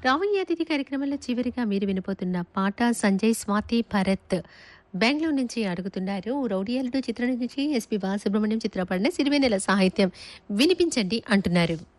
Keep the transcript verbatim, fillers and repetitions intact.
రాబోయే అతిథి కార్యక్రమంలో చివరిగా మీరు వినిపోతున్న పాట సంజయ్ స్వాతి భరత్ బెంగళూరు నుంచి అడుగుతున్నారు. రౌడియాలుడు చిత్రం నుంచి ఎస్పి బాలసుబ్రహ్మణ్యం చిత్రపడిన సిరివెన్నెల సాహిత్యం వినిపించండి అంటున్నారు.